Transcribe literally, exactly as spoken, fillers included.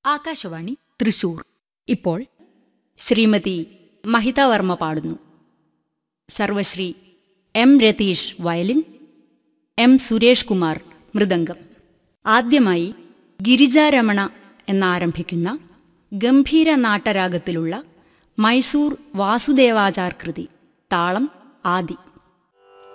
ആകാശവാണി തൃശൂർ. ഇപ്പോൾ ശ്രീമതി മഹിത വർമ്മ പാടുന്നു. സർവശ്രീ M Ratheesh violin, M Suresh Kumar mridangam. ആദ്യമായി ഗിരിജാരമണ എന്നാരംഭിക്കുന്ന ഗംഭീര നാട്ടരാഗത്തിലുള്ള മൈസൂർ വാസുദേവാചാർ കൃതി. താളം ആദി.